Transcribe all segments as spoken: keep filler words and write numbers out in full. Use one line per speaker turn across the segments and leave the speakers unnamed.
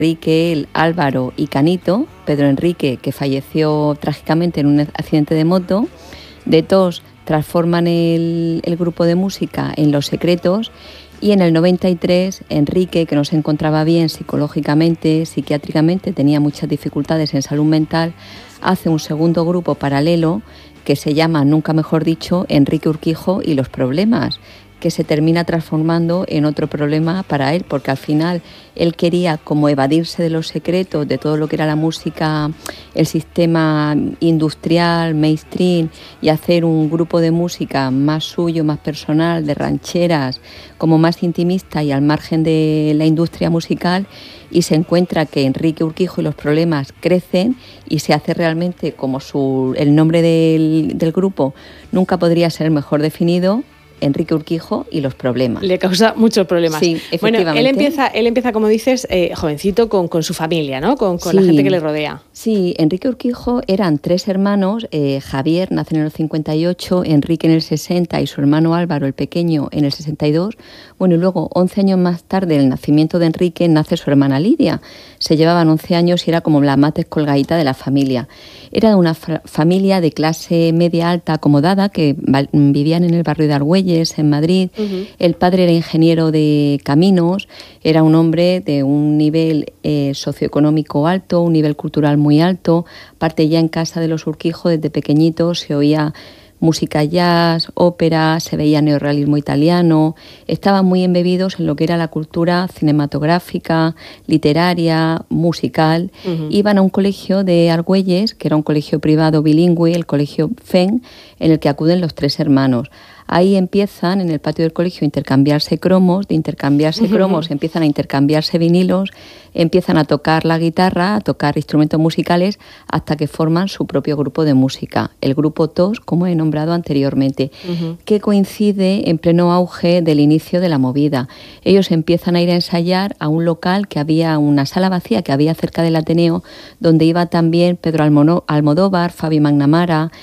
Enrique, el Álvaro y Canito. Pedro Enrique, que falleció trágicamente en un accidente de moto. De todos transforman el, el grupo de música en Los Secretos, y en el noventa y tres Enrique, que no se encontraba bien psicológicamente, psiquiátricamente, tenía muchas dificultades en salud mental, hace un segundo grupo paralelo que se llama, nunca mejor dicho, Enrique Urquijo y los Problemas, que se termina transformando en otro problema para él, porque al final él quería como evadirse de los secretos, de todo lo que era la música, el sistema industrial, mainstream, y hacer un grupo de música más suyo, más personal, de rancheras, como más intimista y al margen de la industria musical, y se encuentra que Enrique Urquijo y los Problemas crecen y se hace realmente como su, el nombre del, del grupo nunca podría ser mejor definido, Enrique Urquijo y los Problemas.
Le causa muchos problemas.
Sí, efectivamente.
Bueno, él empieza, él empieza como dices, eh, jovencito con, con su familia, ¿no? Con, con sí, la gente que le rodea.
Sí, Enrique Urquijo eran tres hermanos. Eh, Javier nace en el cincuenta y ocho, Enrique en el sesenta y su hermano Álvaro, el pequeño, en el sesenta y dos. Bueno, y luego, once años más tarde, del nacimiento de Enrique, nace su hermana Lidia. Se llevaban once años y era como la más descolgadita de la familia. Era de una fa- familia de clase media alta acomodada que va- vivían en el barrio de Argüelles, en Madrid. Uh-huh. El padre era ingeniero de caminos, era un hombre de un nivel eh, socioeconómico alto, un nivel cultural muy alto. Aparte, ya en casa de los Urquijo, desde pequeñitos se oía música jazz, ópera, se veía neorrealismo italiano, estaban muy embebidos en lo que era la cultura cinematográfica, literaria, musical. Uh-huh. Iban a un colegio de Argüelles, que era un colegio privado bilingüe, el colegio F E N, en el que acuden los tres hermanos. Ahí empiezan, en el patio del colegio, a intercambiarse cromos, de intercambiarse cromos uh-huh. empiezan a intercambiarse vinilos, empiezan a tocar la guitarra, a tocar instrumentos musicales, hasta que forman su propio grupo de música, el grupo T O S, como he nombrado anteriormente, uh-huh. que coincide en pleno auge del inicio de la movida. Ellos empiezan a ir a ensayar a un local que había, una sala vacía que había cerca del Ateneo, donde iba también Pedro Almodóvar, Fabi Magnamara.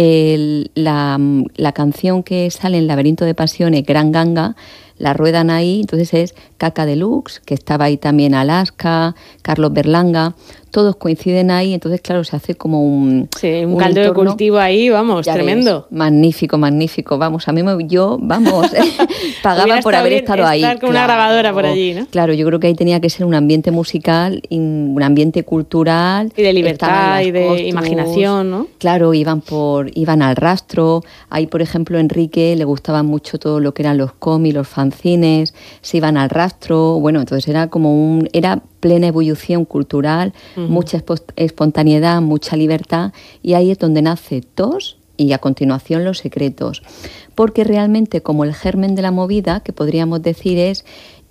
El, la, la canción que sale en Laberinto de Pasiones, Gran Ganga, la ruedan ahí, entonces es Caca Deluxe, que estaba ahí también Alaska, Carlos Berlanga, todos coinciden ahí, entonces claro, se hace como un...
Sí, un, un caldo entorno, de cultivo ahí, vamos, tremendo.
Ves, magnífico, magnífico, vamos, a mí me, yo, vamos, pagaba por haber estado ahí.
Estar con claro, una grabadora por allí, ¿no?
Claro, yo creo que ahí tenía que ser un ambiente musical, un ambiente cultural.
Y de libertad y de costos, imaginación, ¿no?
Claro, iban, por, iban al rastro, ahí por ejemplo Enrique le gustaba mucho todo lo que eran los cómics, los fanzines, se iban al rastro, bueno, entonces era como un... era plena ebullición cultural, uh-huh. mucha espontaneidad, mucha libertad, y ahí es donde nace T O S y a continuación Los Secretos, porque realmente como el germen de la movida, que podríamos decir es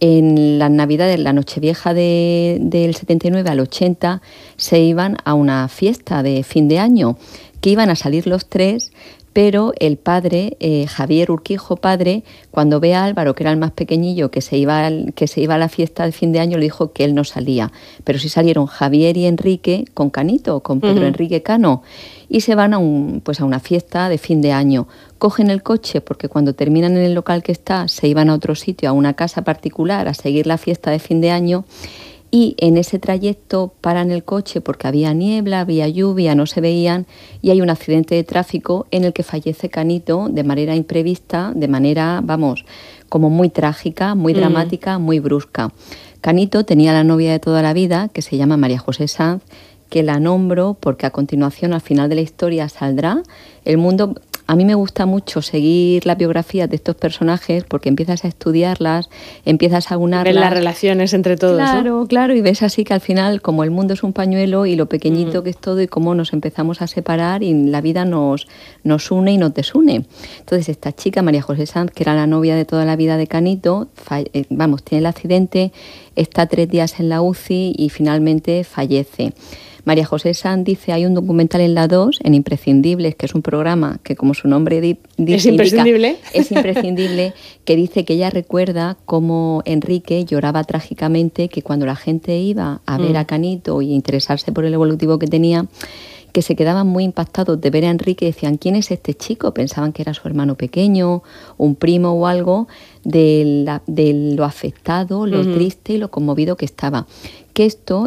en las navidades, la Nochevieja de, del setenta y nueve al ochenta, se iban a una fiesta de fin de año, que iban a salir los tres, pero el padre, eh, Javier Urquijo padre, cuando ve a Álvaro, que era el más pequeñillo, que se iba al, que se iba a la fiesta de fin de año, le dijo que él no salía. Pero sí salieron Javier y Enrique con Canito, con Pedro uh-huh. Enrique Cano, y se van a, un, pues a una fiesta de fin de año. Cogen el coche, porque cuando terminan en el local que está, se iban a otro sitio, a una casa particular, a seguir la fiesta de fin de año. Y en ese trayecto paran el coche porque había niebla, había lluvia, no se veían, y hay un accidente de tráfico en el que fallece Canito de manera imprevista, de manera, vamos, como muy trágica, muy dramática, mm. muy brusca. Canito tenía la novia de toda la vida, que se llama María José Sanz, que la nombro porque a continuación, al final de la historia, saldrá El Mundo... A mí me gusta mucho seguir las biografías de estos personajes porque empiezas a estudiarlas, empiezas a unarlas.
Ves las relaciones entre todos,
Claro,
¿no?
claro, y ves así que al final, como el mundo es un pañuelo y lo pequeñito uh-huh. que es todo y cómo nos empezamos a separar y la vida nos, nos une y nos desune. Entonces esta chica, María José Sanz, que era la novia de toda la vida de Canito, falle- eh, vamos, tiene el accidente, está tres días en la U C I y finalmente fallece. María José Sanz dice, hay un documental en la dos, en Imprescindibles, que es un programa que, como su nombre di- dice,
¿Es imprescindible?
Indica, es imprescindible, que dice que ella recuerda cómo Enrique lloraba trágicamente, que cuando la gente iba a ver mm. a Canito y interesarse por el evolutivo que tenía, que se quedaban muy impactados de ver a Enrique y decían, ¿quién es este chico? Pensaban que era su hermano pequeño, un primo o algo, de, la, de lo afectado, lo uh-huh. triste y lo conmovido que estaba. Que esto